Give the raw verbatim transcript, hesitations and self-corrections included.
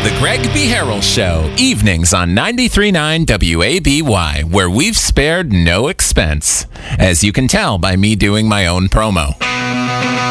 The Greg B. Harrell Show, evenings on ninety-three point nine W A B Y, where we've spared no expense, as you can tell by me doing my own promo.